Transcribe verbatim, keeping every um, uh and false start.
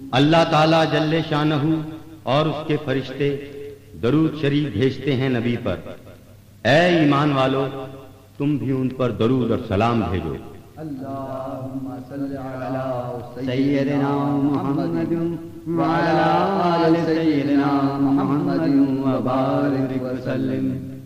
अल्लाह ताला जल्ले शानहू और उसके फरिश्ते दरूद शरीफ भेजते हैं नबी पर। ऐ ईमान वालो, तुम भी उन पर दरूद और सलाम भेजो। अल्लाहुम्मा सल्लि अला सय्यिदिना मुहम्मदिन व अला आलि सय्यिदिना मुहम्मदिन व बारिक व सल्लिम।